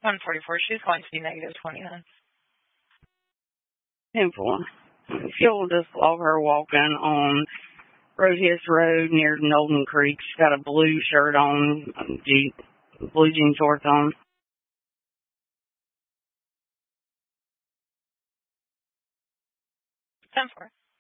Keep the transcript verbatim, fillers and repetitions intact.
one forty-four. She's going to be negative twenty-nine. ten four. If you'll just log her walking on Rosias Road near Nolden Creek. She's got a blue shirt on, blue jean shorts on. ten four.